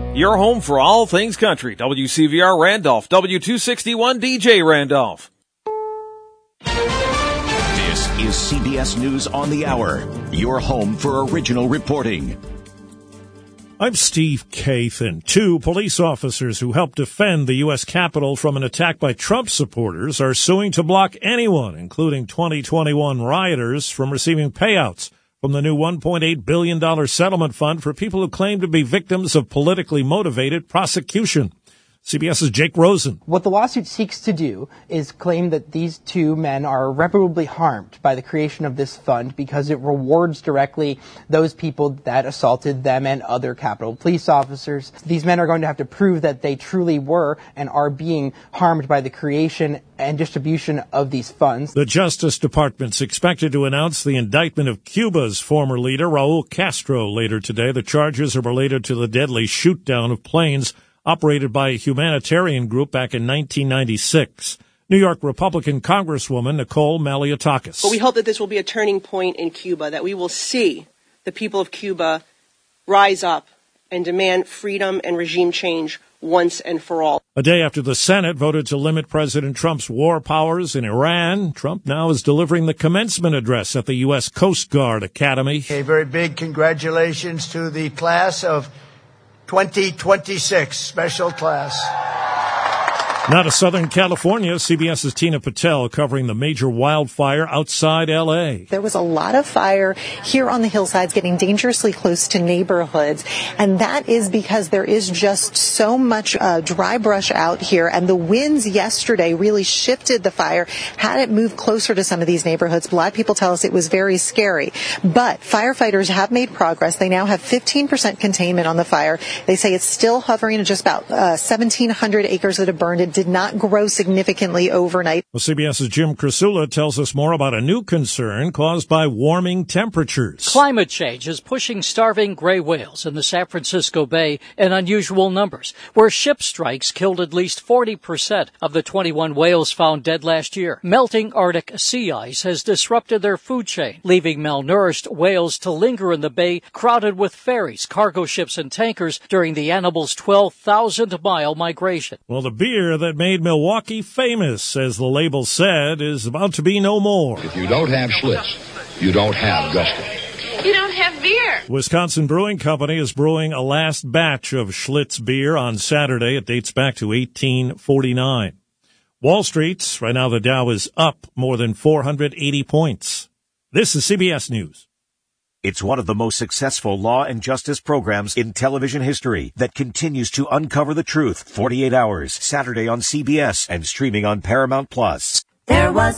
Your home for all things country. WCVR Randolph, W261 DJ Randolph. This is CBS News on the Hour, your home for original reporting. I'm Steve Kathan. Two police officers who helped defend the U.S. Capitol from an attack by Trump supporters are suing to block anyone, including 2021 rioters, from receiving payouts from the new $1.8 billion settlement fund for people who claim to be victims of politically motivated prosecution. CBS's Jake Rosen. What the lawsuit seeks to do is claim that these two men are irreparably harmed by the creation of this fund because it rewards directly those people that assaulted them and other Capitol police officers. These men are going to have to prove that they truly were and are being harmed by the creation and distribution of these funds. The Justice Department's expected to announce the indictment of Cuba's former leader, Raul Castro, later today. The charges are related to the deadly shoot-down of planes operated by a humanitarian group back in 1996. New York Republican Congresswoman Nicole Maliotakis. But we hope that this will be a turning point in Cuba, that we will see the people of Cuba rise up and demand freedom and regime change once and for all. A day after the Senate voted to limit President Trump's war powers in Iran, Trump now is delivering the commencement address at the U.S. Coast Guard Academy. A very big congratulations to the class of 2026, special class. Now to Southern California, CBS's Tina Patel covering the major wildfire outside L.A. There was a lot of fire here on the hillsides getting dangerously close to neighborhoods, and that is because there is just so much dry brush out here, and the winds yesterday really shifted the fire, had it move closer to some of these neighborhoods. A lot of people tell us it was very scary, but firefighters have made progress. They now have 15% containment on the fire. They say it's still hovering at just about 1,700 acres that have burned. It did not grow significantly overnight. Well, CBS's Jim Krasula tells us more about a new concern caused by warming temperatures. Climate change is pushing starving gray whales in the San Francisco Bay in unusual numbers, where ship strikes killed at least 40% of the 21 whales found dead last year. Melting Arctic sea ice has disrupted their food chain, leaving malnourished whales to linger in the bay, crowded with ferries, cargo ships, and tankers during the animals' 12,000-mile migration. Well, the beer that made Milwaukee famous, as the label said, is about to be no more. If you don't have Schlitz, you don't have Gusto. You don't have beer. Wisconsin Brewing Company is brewing a last batch of Schlitz beer on Saturday. It dates back to 1849. Wall Street, right now the Dow is up more than 480 points. This is CBS News. It's one of the most successful law and justice programs in television history that continues to uncover the truth 48 hours, Saturday on CBS and streaming on Paramount+. There was